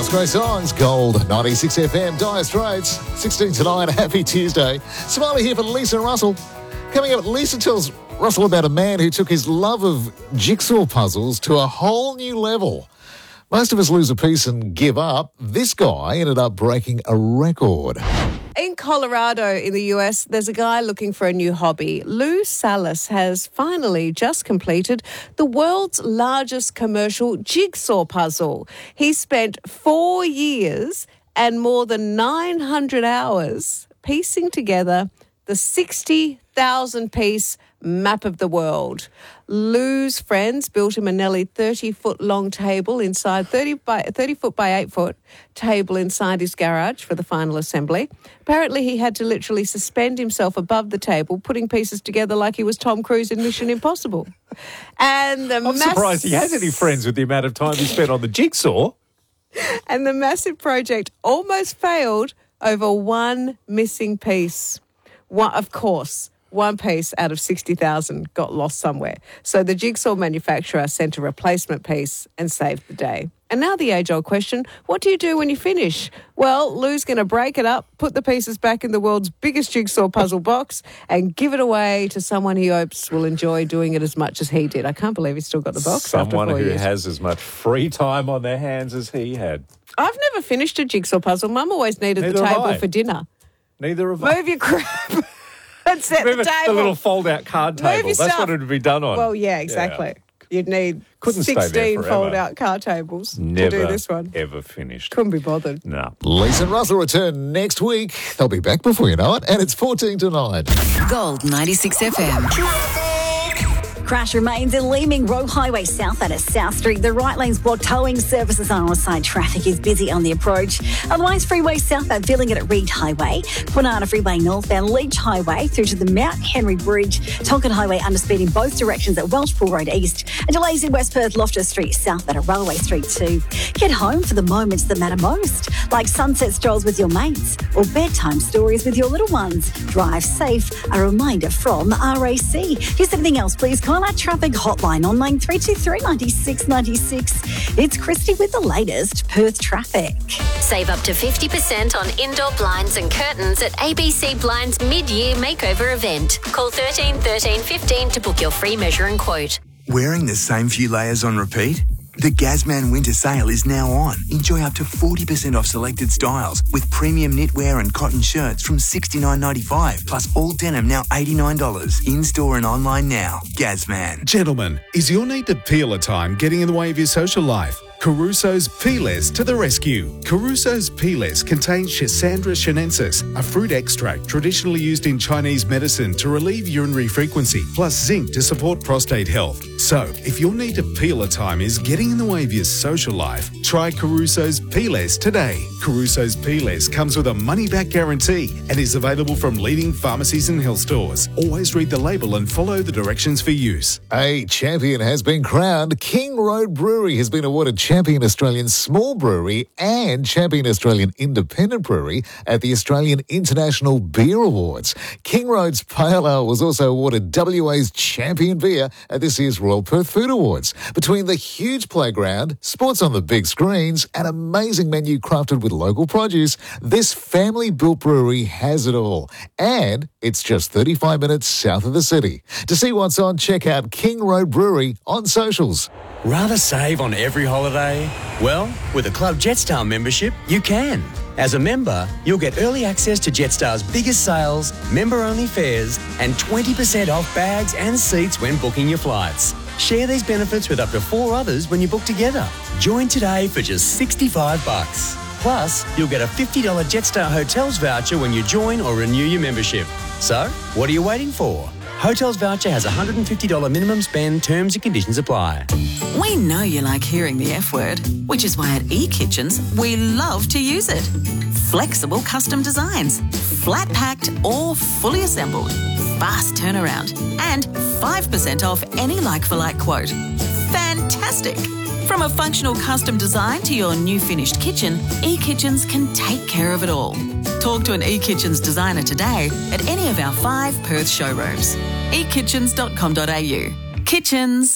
Latest great songs, Gold 96 FM, Dire Straits, 16 to 9, happy Tuesday. Smiley here for Lisa and Russell. Coming up, Lisa tells Russell about a man who took his love of jigsaw puzzles to a whole new level. Most of us lose a piece and give up. This guy ended up breaking a record. In Colorado in the US, there's a guy looking for a new hobby. Lou Salas has finally just completed the world's largest commercial jigsaw puzzle. He spent 4 years and more than 900 hours piecing together the 60,000-piece map of the world. Lou's friends built him a nearly 30-foot-long table inside, 30 foot by 8 foot table inside his garage for the final assembly. Apparently, he had to literally suspend himself above the table, putting pieces together like he was Tom Cruise in Mission Impossible. And I'm surprised he has any friends with the amount of time he spent on the jigsaw. And the massive project almost failed over one missing piece. One piece out of 60,000 got lost somewhere. So the jigsaw manufacturer sent a replacement piece and saved the day. And now the age-old question, what do you do when you finish? Well, Lou's going to break it up, put the pieces back in the world's biggest jigsaw puzzle box and give it away to someone he hopes will enjoy doing it as much as he did. I can't believe he's still got the box Someone after 4 who years. has as much free time on their hands as he had. I've never finished a jigsaw puzzle. Mum always needed Neither the have table I. for dinner. Neither of us. Move your crap. And set Remember the table. the little fold-out card table? your That's stuff. what it would be done on. Well, yeah, exactly. You'd need Couldn't stay there 16 forever. fold-out card tables Never to do this one. ever finished. Couldn't be bothered. No. Lisa and Russell return next week. They'll be back before you know it, and it's 14 to 9. Gold 96 FM. Crash remains in Leeming Road Highway south out of South Street. The right lane's blocked. Towing services are on side. Traffic is busy on the approach. Otherwise, freeway southbound filling it at Reed Highway. Kwinana Freeway northbound Leach Highway through to the Mount Henry Bridge. Tonkin Highway underspeed in both directions at Welshpool Road east. And delays in West Perth Loftus Street south out of Railway Street too. Get home for the moments that matter most, like sunset strolls with your mates or bedtime stories with your little ones. Drive safe. A reminder from RAC. Here's anything else, please call our traffic hotline on line 323 96 96. It's Christy with the latest Perth traffic. Save up to 50% on indoor blinds and curtains at ABC Blinds mid-year makeover event. Call 13 13 15 to book your free measure and quote. Wearing the same few layers on repeat? The Gazman Winter Sale is now on. Enjoy up to 40% off selected styles with premium knitwear and cotton shirts from $69.95, plus all denim now $89. In-store and online now. Gazman. Gentlemen, is your need to peel a time getting in the way of your social life? Caruso's Peelers to the rescue. Caruso's Peelers contains Schisandra chinensis, a fruit extract traditionally used in Chinese medicine to relieve urinary frequency, plus zinc to support prostate health. So, if your need to peel a time is getting in the way of your social life, try Caruso's Peelers today. Caruso's Peelers comes with a money-back guarantee and is available from leading pharmacies and health stores. Always read the label and follow the directions for use. A champion has been crowned. King Road Brewery has been awarded Champion Australian Small Brewery and Champion Australian Independent Brewery at the Australian International Beer Awards. King Road's Pale Ale was also awarded WA's Champion Beer at this year's Royal Perth Food Awards. Between the huge playground, sports on the big screens, and amazing menu crafted with local produce, this family-built brewery has it all. And it's just 35 minutes south of the city. To see what's on, check out King Road Brewery on socials. Rather save on every holiday? Well, with a Club Jetstar membership, you can. As a member, you'll get early access to Jetstar's biggest sales, member-only fares, and 20% off bags and seats when booking your flights. Share these benefits with up to 4 others when you book together. Join today for just $65. Plus, you'll get a $50 Jetstar Hotels voucher when you join or renew your membership. So, what are you waiting for? Hotels voucher has a $150 minimum spend. Terms and conditions apply. We know you like hearing the F word, which is why at eKitchens, we love to use it. Flexible custom designs, flat packed or fully assembled, fast turnaround, and 5% off any like-for-like quote. Fantastic! From a functional custom design to your new finished kitchen, eKitchens can take care of it all. Talk to an eKitchens designer today at any of our 5 Perth showrooms. ekitchens.com.au. Kitchens.